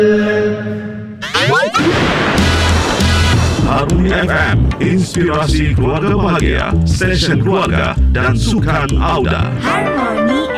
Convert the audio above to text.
Harmoni FM, inspirasi keluarga bahagia, stesen keluarga dan sukan Auda. Harmoni